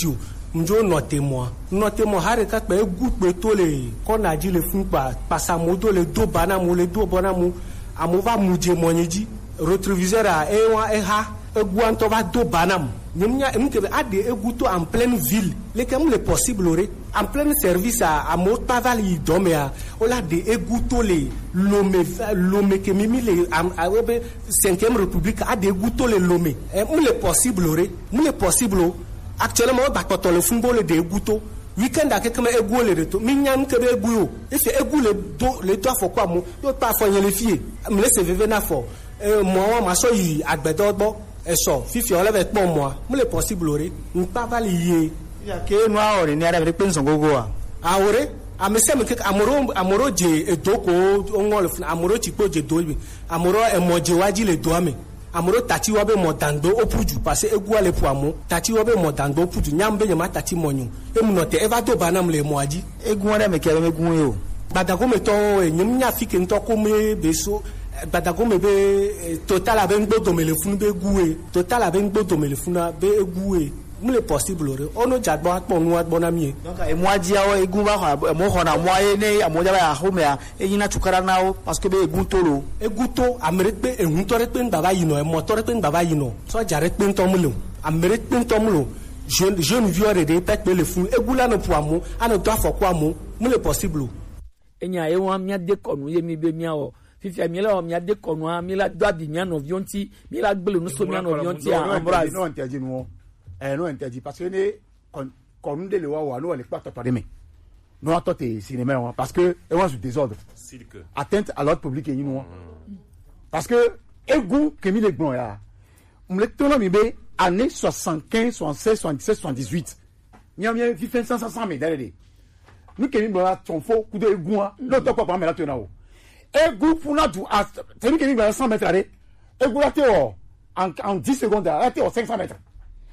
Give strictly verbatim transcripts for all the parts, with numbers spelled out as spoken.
studio njo noté moi noté moi hare ka pe egu pe to le kona ji le fun pa pasa mo do le do bana mo le do bona mo amova muje monyeji rétroviseur a e wa e ha egu anto va do bana mo nyumnya mke ade egu to en pleine ville le kam le possible ore en plein service à à mo pavali domea ola de egu to le lome lome ke mimi le a webe cinquième république ade egu to le lome e mo le possible ore mo le possible actuellement ba toto le fungo le de guto weekend ake kama egu le reto minyam ke be egu yo if egu le do le to afọ kwa mo yo pa afọ yen le fie me le se veve na fo e mo ma so yi agbedo gbo e so fifi ole be pon mo mo le possible ore npa vali ye ya ke no ore ni ara be pe nson gogo a awore amese me ke amoro amoro je edoko onwo le fun amoro chipo je do bi amoro e moje waji le do ame amoro tati wabe modando opuju parce egu ale puamo tati wabe modando opuju nyambe nyama tati monyu emu note eva to banam le moaji egu wona me kere megun yo badago me to enyum nya fike nto ko me beso badago me be total abe ngbodo me le funu be guwe total abe ngbodo me le funu be eguwe mule possible ore ono jagbo atpo nu atbo na mi donc e moaji awo egu ba ho mo ho na moaye ne amoja ba ho me a eyina tukara na o parce que be egu to lo egu to ameripe ehun to re pe baba yino e mo to re pe baba yino so jare pe nto mulo ameripe pe nto mulo jeune jeune vieux de pe pe le fun egu la no puamo ana to afoko amo mule possible enya e won amia de konu ye mi be mi awo fifi amila o mi ade konu amila do adi mi no vionti mi la gbele no so mi no vionti a embrace no nteji no eh no nteji parce que ne konu de le wa wa no le pa toto de me no atote cinéma parce que e won sous désordre atteinte à l'ordre public et you parce que egu que mi le gbon ya m'le tono mi be année soixante-quinze soixante-seize soixante-dix-sept soixante-dix-huit mi am mi fi cinq cents médailles nous que mi ba ton faux coup de egu no to ko pa me la to na o egu funa du as temi que mi ba cent mètres allez egu la te o en en dix secondes la te o cinq cents mètres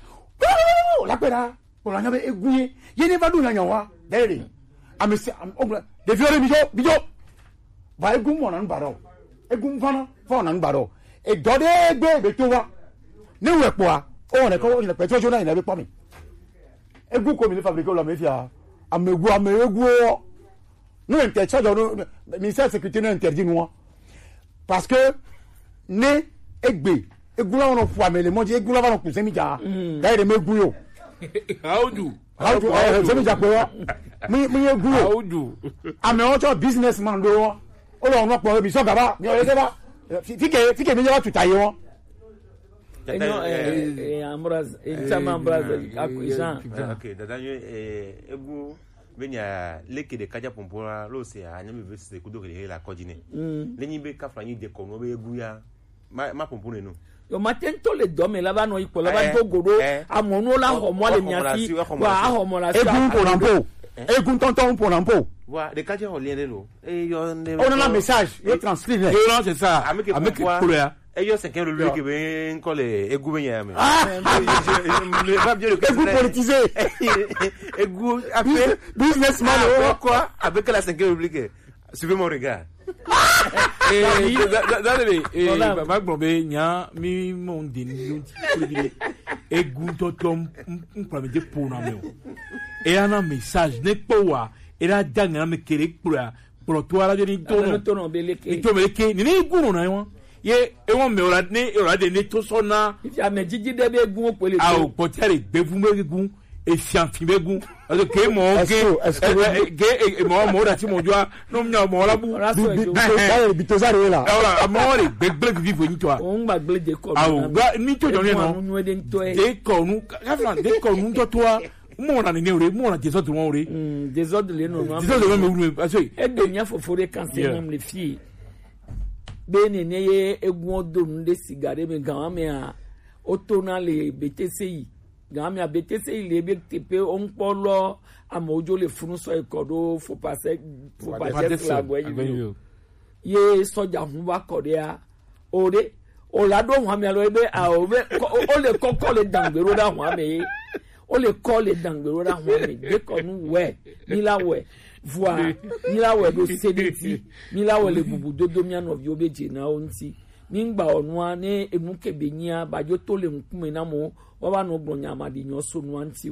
la pera pour la nyabe egu ye ye ne ba du na nyawa dere am se de viole bijo bijo ba egu mo na nbaro egu mfana fo na nbaro e dode gbe be to wa ne we po a o ne ko ne petro jona ina be po mi egu ko mi le fabriquer la mafia am egu am egu nous interdisons le ministère de la sécurité nous interdit nous parce que ne egbe egula on fo mais le monde egula va nous semi ja dai de megu yo how do how do semi ja ko mi mi egu how do am o businessman do o lo no po bi so gaba mi o le ba fike fike mi ja tu taye won enyo eh ambraz intama ambraz akuisan okay dadanyo eh egu benya leke de kaja pompora lo se anyame be se kudo ke la kojine lenyi be ka franyi de kono be egu ya ma ma pompone no yo matento le dome la ba no ipo la ba dogoro amonu la homo le miafi wa homo la egu pour nampo egu tonton pour nampo wa de kaja ho lien lo e yo ne on a un message et transcrire yo non c'est ça avec couleur et yo c'est quel le que ben coller egu ben ya me egu politisé egu après businessman quoi avec la cinquième république suivez mon regard eh dale eh ma gbonbe nya mi mo ndin yunti kulibile egu totom mpra me de pona me e ana message ne powa era danga me kere kura pro to ara ni tono tono beleke to beleke ni ni gunu na won ye e won me ora ni ora de ni to so na ifi ame jiji de be egun o pele a o potere gbevu me egun e fianfi megun o ke mo ge ge mo mo da ti mo jo no nya mo la bu bi to zare la ora mo re gbegbe vivo ni to a o ngba gle de ko a ni to jo ni no de ko nu ka flan de ko nu to to a mo na ni ore mo na je so to won ore mm desordre le no no desordre me wu me aso e de nya fofore kan se nam le fie be ni ne ye egun odom de cigare me gan me a o to na le betesi gami abetese ile be tepe onpolo amojo le funu so ikodo fo pase fo pase flag we ye soja hu wa korea ore o lado hu ami alo ebe a o be o le kokko le dangbero da hu ami o le ko le dangbero da hu ami de ko nu we ni la we voi ni la we do sediti ni la we le bubu dodo mi an of yo beje na onti ningba onwa ne emu kebenya bajo to le nkume na mo wa ba no gbon nyama di nyo so no anti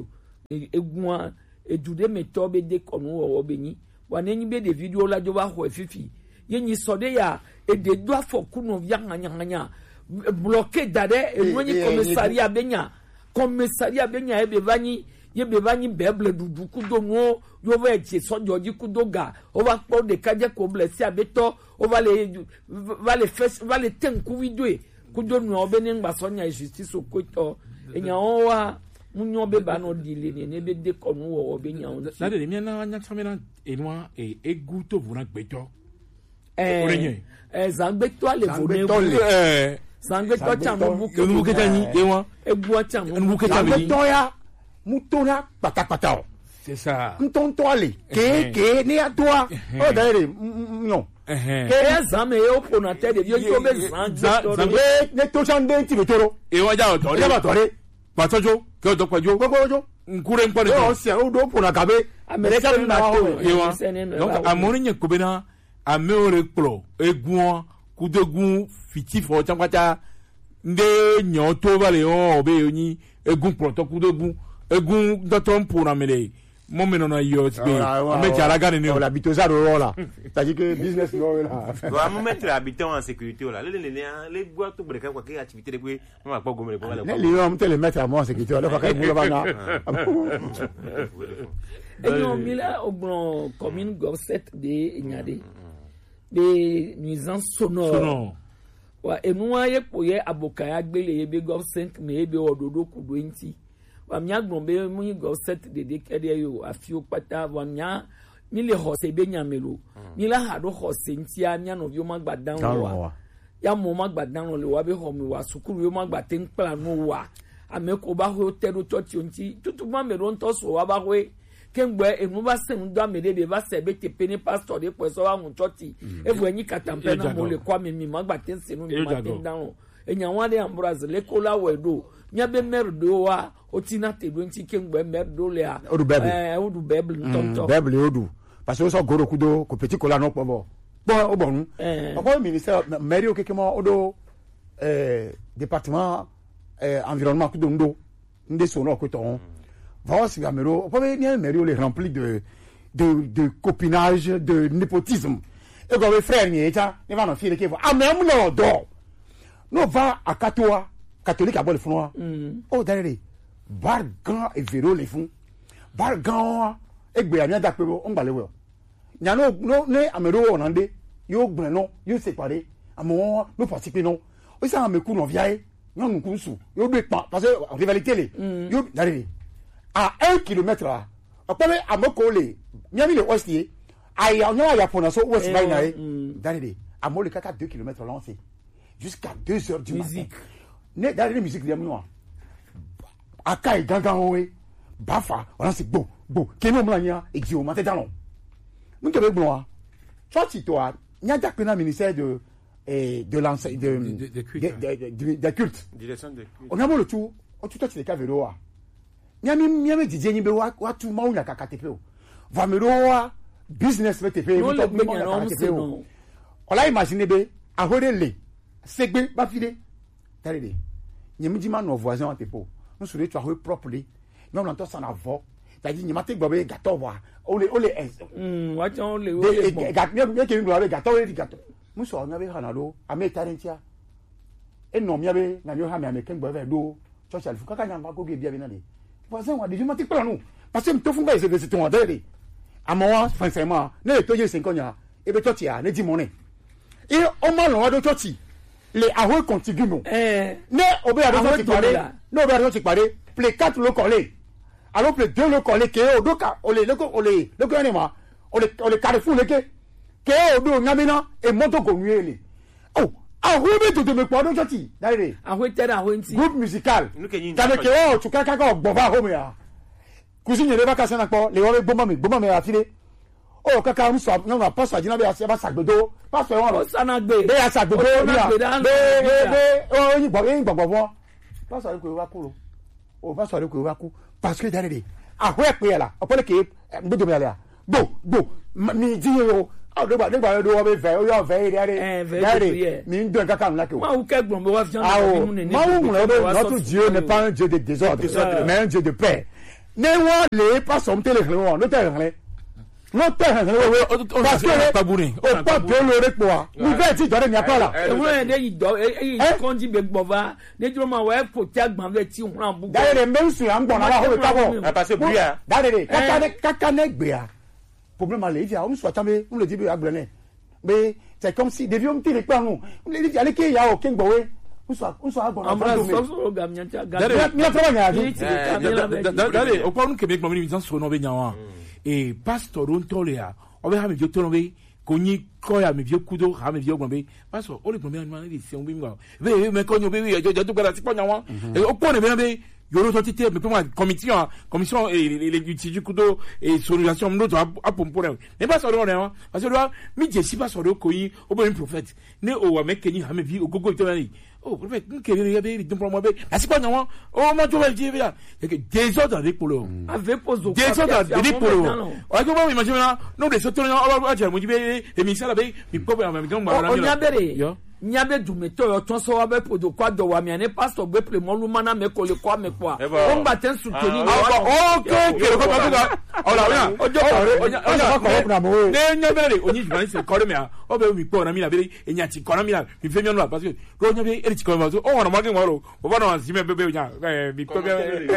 egua edude meto be de kono wo benyi wane nyi be de video la jo ba ho fifi yenyi sode ya e de do afoku no vya hanya hanya bloqué dade e nyi commissariat benya commissariat benya e be vanyi ye be vanyi beble dudu kudo no yo va etie so joji kudo ga o va po de kaje ko blessi abeto o va le va le fes va le tenku video kudo no obeni ngba so nya justice okoto enya o wa munyo be ba no dile ne ne be de kono wo obenya on na de mi na nya tsamena enwa e eguto vuna gbeto eh eh zangbeto ale vone eh zangbeto chamo buke buke tani ewa egua chamo buke tani zangbeto ya mutona patapata c'est ça ntonto ale ke ke ne atoa o dare nyo ke zame yo pona tede yo yo be zangbeto ne to chande ti betoro ewa ja o tore ba tore patojo ke o to kwajo gogojo nkure mpore o se o do pona kabe america na to ewa donc amoni nye kobena ameore kplo egun kudogun fitifo chankwata nde nyo to vale o be yoni egun proto kudogun egun doton pona mele momeno na yo be ame jaraga ni la bitoza ro là c'est-à-dire que business ro là va me mettre habitant en sécurité là les les les gwa to breka kwa ke activité de pe ma pa gomele ko les les hommes te les mettre en sécurité là ka bula bana et non mila ogbon commune govset de nyade de nuisance sonore wa enua ye poye abokaya gbele ye be govset me be ododo kudo nti wa mia gbombe mu govset de de kede yo afio pata wa mia mi le hose be nyamelo mi la hado hose nti a mia no bi o magbadan wa ya mo magbadan le wa be ho mi wa sukuru yo magbaten plan no wa ameko ba ho tedo church nti tutu ma me ron to so wa ba ho kengbe enu ba sem do amede de ba se be te peni pastor de po so wa mu church e vu enyi katampe na mo le kwa mi mi magbaten se no mi magbaten dan enya wan de ambroise le kola wedo nya be merdo wa otina te do nti kengbe merdo le a eh odu bible tonto bible odu parce que so goro kudo ko petit kola no pobo bon o bonu o ministère mairie o kekemo odo eh département eh environnement kudo ndo nde so no ko ton va aussi gamero o pobe ni mairie o le rempli de de de copinage de népotisme e go we frère ni eta ni va no file ke ah mais am no do no va à katoa catholique à bol froid oh derrière bargan et véro les font bargan e gbe ami da pe o ngbale we nya no no ne amero onande yo gbon no yo séparé amo no participer non o sa ameku no viae non nu kunsu yo be pa parce que rivalité le yo derrière à un kilomètre là opele amoko le miami le ouestier ay on ya pona so ouest bay na derrière amo le kaka deux kilomètres lancé jusqu'à deux heures du musique. matin ne derrière musique de moi akai gangan we bafa on c'est bon bon keno mlania et qui au matin dans nous que bon sorti toi nya da pena ministère de eh de l'enseignement de de de de culte direction de culte on a le tout on tout tu les cavero a nya mi mi me dije nyi be wa wa tu ma unya kakate pe o va me ro business me te pe mi to mi ma kakate pe o ola imagine be ahore le segbe ba fide tare de nyemi di ma no voisin te po nous sur les trois properly nous on entend ça en avant c'est-à-dire nyema te gbobe gâteau wa o le o le mm wa ti on le o le bon gâteau me ke mi gbobe gâteau le gâteau mu so nya be hanalo ame tarentia e no mi abe na yo ha mi ame ken gbobe do church alifu kaka nya ba go ge bia be na de voisin wa de je mati plan nous parce que me to fun ba ese c'est ton dere amawa sincèrement ne to je cinq nya e be church ya ne di money e o ma lo wa do church les ahoy contigument eh ne obe a do ti pare no obe a do ti pare play quatre le coller alors play deux le coller ke o do ka o le le ko o le le ko ni ma o le o le carrefour le ke ke o do nyamina e moto ko nuele oh ahoy be to de me kwa do choti dare ahoy tere ahoy nti groupe musical tane ke o tu kaka ko gbo ba ho me ya kusinye le ba ka sana po le o gbo ma mi gbo ma mi afire o kaka mu so na pass ajina be ase ba sagbedo pass won lo sana gbe be ya sagbedo ni a be be o yin gbo yin gbogbo won pass ari ko wa kuro o pass ari ko wa ku parce que derrière a ho e pe la o pele ke gbedo mi ala bo bo mi di yo o do ba nígbà do wo be ve o yo ve ire ire mi ndo kaka nla ke o ma u ke gbon bo wa fi ma u mu le no tu Dieu n'est pas un Dieu de désordre mais un Dieu de paix ne wa le pas som tele khlo wa no te khlo no te khlo parce que pas bourré o pas bien le rek quoi ni ve ti jore ni apala e wo de yi do e konji be gbova ne juro ma wa po ti agban ve ti hun bu da le me nsu an gbon na ho ta bo parce que bria da le kaka ne kaka ne gbe a problème ale dia on so tambe on le dit be agble ne mais c'est comme si devions tirer pas nous on le dit ale ke ya o ke ngbowe on so on so agbon na amra do so so ga mi anta ga mi na trawa nya Ni ti ka mi la be dale o pa un Québec mami mi so no be nyawa e pastor on tolea o be ha mi je to no be konyi ko ya mi vie kudo ha mi vie ogbon be pastor o le gbon be anu ni se on be mi ga be me ko nyo be je je to gara ti po nyawa e o po ne be be yoro to tete me pe ma commission commission et les outils du kudo et sonorisation ndo a pompore ne pas so do ne parce que mi je si pas so do koyi o be prophète ne o wa me kenyi ha mi vie ogogo to ni oh prophète nke be ya be dum mo be asi pa nyawa o mo to be je be ya que des autres avec pour le avec pozo des autres avec pour le o ko mo imagine na no de so to na o ba mo ji be e mi sala be mi po be ma mi gan ma na o nya bere nyabe dumeto yo tonso wa be podo kwa do wa mi ane pastor be pre mo lu mana me ko le kwa me kwa o ngba ten su teni ni o ke ke ko ba ga o la ya o jo o nya o nya ko na mo ne nya bere o ni jibani se ko me a o be mi po na mi la bere e nya ti ko na mi la mi fe mi no parce que ro nya be e ti ko ma so o wa na ma ke mo ro o ba na si me be be nya eh mi ko be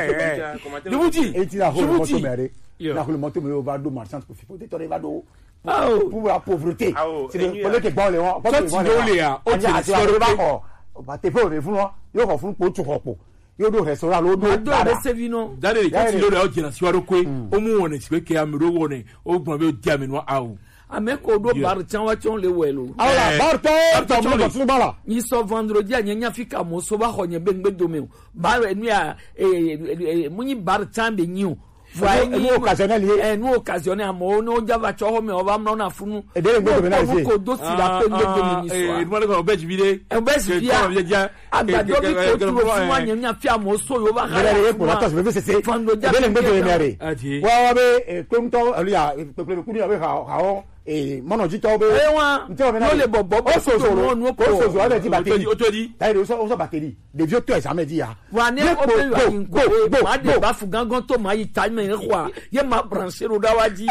eh ni wuti et il a ho moto mere na ho moto me o va do marchand pour fipo de to va do pour la pauvreté c'est le que bon les on pas le ya o ti sọ̀rọ̀ ba ko ba te fo re fún wọn yo ko fún po tu ko po yo do restaurant lo do da be se vino dale ka ti lo le o jina siwaro kwe o mu won ti pe ke amiro won o gbon be o di ami no awu ame ko do bar chan wa chon le welo ala bar to to mo so bala ni so vendredi anya nya fika mo so ba ho nye be ngbe do me ba enu ya eh mu ni bar chan be nyi voilà ni occasionnel eh nous occasionnel amo no java cho ho me o ba mno na funu e de ngbe do na ise ko do si la pe ngbe do ni so eh mo le ko be jibide e be si bia agbado bi ko tu fun anya nya fi amo so yo ba ha le pour la tâche be c'est c'est de ngbe do mere wa wa be ko nto ali ya pe pe ku ni be ha ha e mono ji to be e wa no le bobo o so so no no ko so so ale ti batterie o to di dai o so o so batterie de vieux to ça me dit ya wa ne o pe yo yin ko ma de ba fu gangan to ma yi time me kwa ye ma brancher o da waji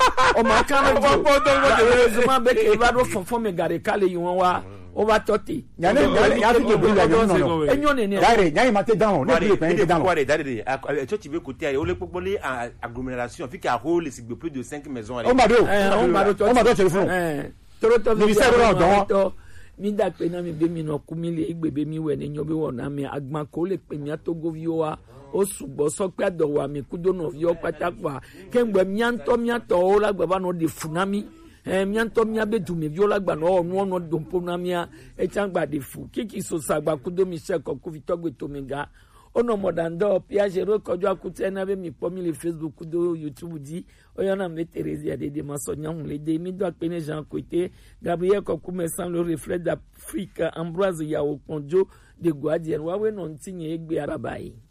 o ma kan o bo do do zuma be ke ba do fon fon me gare kale yi won wa o ba toti ya ne ya ti ke bu la no no enyo ne ne dai ya ma te down ne bi pe down quoi dai dai a to ti be côté o le popo le agglomération fi ka ho le sigbe plus de cinq maisons o ma do o ma do o ma do téléphone eh toro to mi se ro do mi da pe na mi be mi no ku mi le egbebe mi we ni nyo be wona mi agban ko le pe mi atogo vi wa o subo so pe ado wa mi kudo no vi o patakwa ke ngbe mi anto mi ato o la gbaba no de funami eh mi anto mi abedu mi vi o la gba no no no dompo na mi e changba de fu kiki so sagba kudo mi se ko ku vi togbe to mi ga ono modando pia jero kojo akute na be mi po mi le Facebook kudo YouTube di oyana me Thérèse de de masonya hun le de mi do apene Jean Côté Gabriel Kokume sans le reflet d'Afrique Ambroise Yao Ponjo de Guadier wa we no ntinye egbe arabai.